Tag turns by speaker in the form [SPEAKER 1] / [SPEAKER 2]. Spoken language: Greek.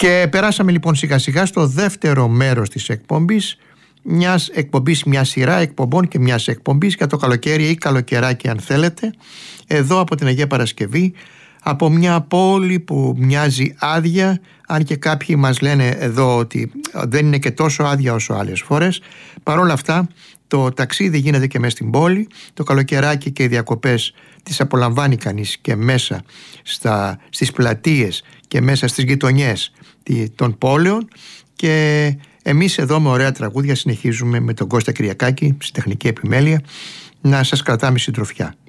[SPEAKER 1] Και περάσαμε λοιπόν σιγά σιγά στο δεύτερο μέρος της εκπομπής, μια σειρά εκπομπών και μιας εκπομπής για το καλοκαίρι ή καλοκαιράκι αν θέλετε, εδώ από την Αγία Παρασκευή, από μια πόλη που μοιάζει άδεια, αν και κάποιοι μας λένε εδώ ότι δεν είναι και τόσο άδεια όσο άλλες φορές. Παρ' όλα αυτά το ταξίδι γίνεται και μέσα στην πόλη, το καλοκαιράκι και οι διακοπές τις απολαμβάνει κανείς και μέσα στις πλατείες και μέσα στις γειτονιές των πόλεων. Και εμείς εδώ με ωραία τραγούδια συνεχίζουμε με τον Κώστα Κυριακάκη στη τεχνική επιμέλεια να σας κρατάμε συντροφιά.